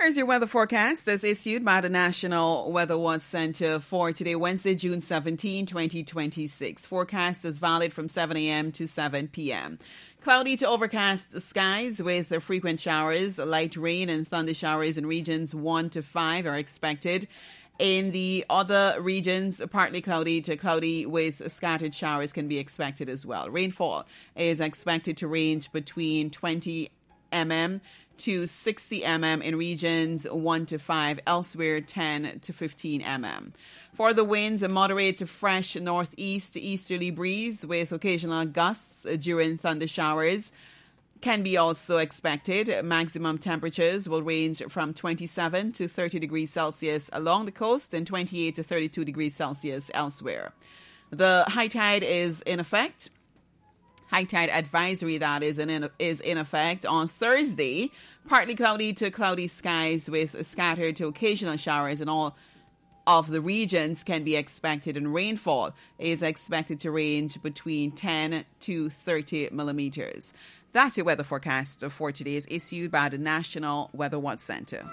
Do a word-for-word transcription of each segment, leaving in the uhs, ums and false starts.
Here's your weather forecast as issued by the National Weather Watch Center for today, Wednesday, June seventeenth, twenty twenty-six. Forecast is valid from seven a.m. to seven p.m. Cloudy to overcast skies with frequent showers, light rain and thunder showers in regions one to five are expected. In the other regions, partly cloudy to cloudy with scattered showers can be expected as well. Rainfall is expected to range between twenty millimeters to sixty millimeters in regions one to five, elsewhere ten to fifteen millimeters. For the winds, a moderate to fresh northeast to easterly breeze with occasional gusts during thunder showers can be also expected. Maximum temperatures will range from twenty-seven to thirty degrees Celsius along the coast and twenty-eight to thirty-two degrees Celsius elsewhere. The high tide is in effect. High tide advisory that is in, is in effect on Thursday. Partly cloudy to cloudy skies with scattered to occasional showers in all of the regions can be expected, and rainfall is expected to range between ten to thirty millimeters. That's your weather forecast for today, is issued by the National Weather Watch Center.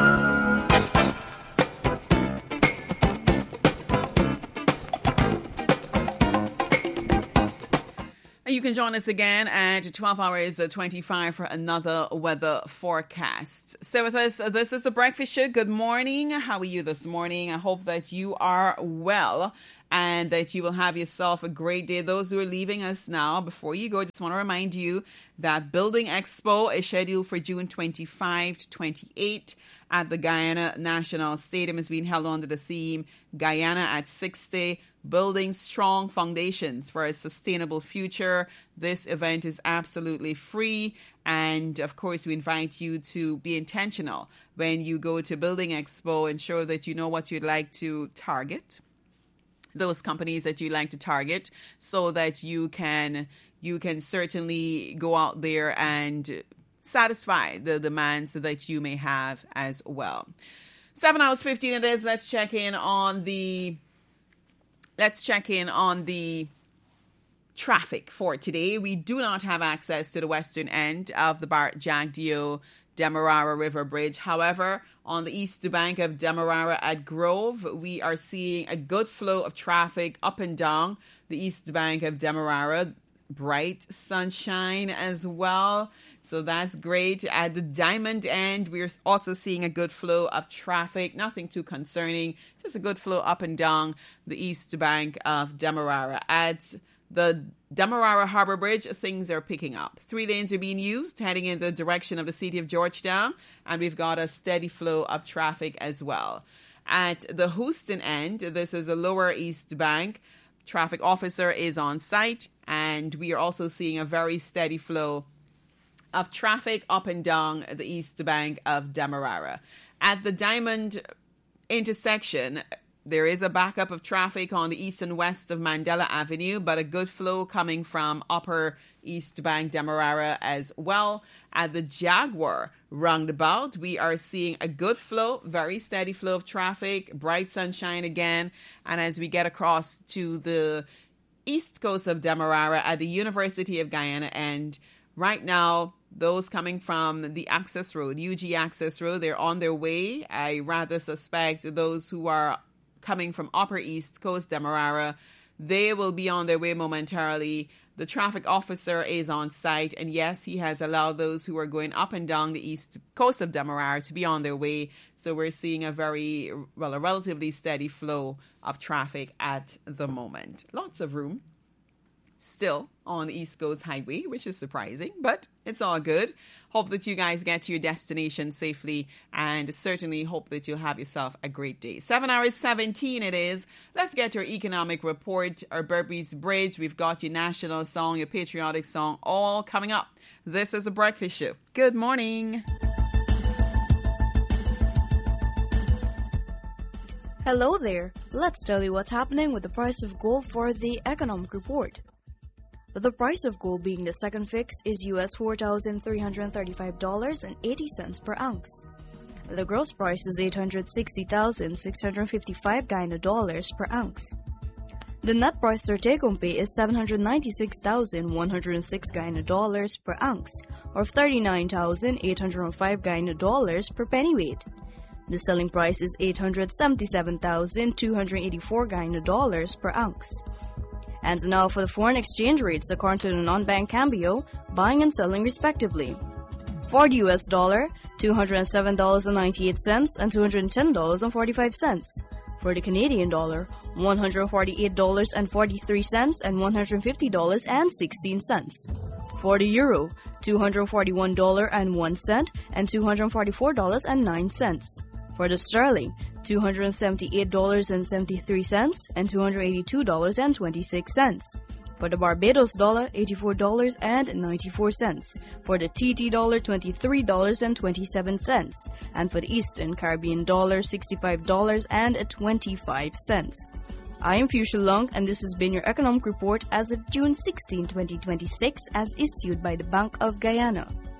You can join us again at twelve hours twenty-five for another weather forecast. So with us, this is The Breakfast Show. Good morning. How are you this morning? I hope that you are well and that you will have yourself a great day. Those who are leaving us now, before you go, I just want to remind you that Building Expo is scheduled for June twenty-fifth to twenty-eighth at the Guyana National Stadium. Is being held under the theme Guyana at sixty. Building strong foundations for a sustainable future. This event is absolutely free. And of course, we invite you to be intentional when you go to Building Expo. Ensure that you know what you'd like to target, those companies that you like to target, so that you can you can certainly go out there and satisfy the demands that you may have as well. Seven hours fifteen it is. Let's check in on the let's check in on the traffic for today. We do not have access to the western end of the Bart Jagdeo Demerara River Bridge. However, on the east bank of Demerara at Grove, we are seeing a good flow of traffic up and down the east bank of Demerara. Bright sunshine as well. So that's great. At the Diamond end, we're also seeing a good flow of traffic. Nothing too concerning. Just a good flow up and down the east bank of Demerara. At the Demerara Harbor Bridge, things are picking up. Three lanes are being used, heading in the direction of the city of Georgetown, and we've got a steady flow of traffic as well. At the Houston end, this is a lower east bank. Traffic officer is on site, and we are also seeing a very steady flow of traffic up and down the east bank of Demerara. At the Diamond intersection, there is a backup of traffic on the east and west of Mandela Avenue, but a good flow coming from upper east bank Demerara as well. At the Jaguar roundabout, we are seeing a good flow, very steady flow of traffic, bright sunshine again. And as we get across to the east coast of Demerara at the University of Guyana end, right now, those coming from the access road, U G access road, they're on their way. I rather suspect those who are coming from upper east coast Demerara, they will be on their way momentarily. The traffic officer is on site, and yes, he has allowed those who are going up and down the east coast of Demerara to be on their way. So we're seeing a very, well, a relatively steady flow of traffic at the moment. Lots of room still on the East Coast Highway, which is surprising, but it's all good. Hope that you guys get to your destination safely, and certainly hope that you'll have yourself a great day. Seven hours seventeen it is. Let's get to our economic report, our Burpees Bridge. We've got your national song, your patriotic song, all coming up. This is The Breakfast Show. Good morning. Hello there. Let's tell you what's happening with the price of gold for the economic report. The price of gold being the second fix is U S four thousand three hundred thirty-five dollars and eighty cents per ounce. The gross price is eight hundred sixty thousand six hundred fifty-five Guyana dollars per ounce. The net price for take-home pay is seven hundred ninety-six thousand one hundred six Guyana dollars per ounce, or thirty-nine thousand eight hundred five Guyana dollars per pennyweight. The selling price is eight hundred seventy-seven thousand two hundred eighty-four Guyana dollars per ounce. And now for the foreign exchange rates according to the non-bank Cambio, buying and selling respectively. For the U S dollar, two hundred seven dollars and ninety-eight cents and two hundred ten dollars and forty-five cents. For the Canadian dollar, one hundred forty-eight dollars and forty-three cents and one hundred fifty dollars and sixteen cents. For the euro, two hundred forty-one dollars and one cent and two hundred forty-four dollars and nine cents. For the sterling, two hundred seventy-eight dollars and seventy-three cents and two hundred eighty-two dollars and twenty-six cents. For the Barbados dollar, eighty-four dollars and ninety-four cents. For the T T dollar, twenty-three dollars and twenty-seven cents. And for the Eastern Caribbean dollar, sixty-five dollars and twenty-five cents. I am Fuchsia Long, and this has been your economic report as of June sixteenth, twenty twenty-six, as issued by the Bank of Guyana.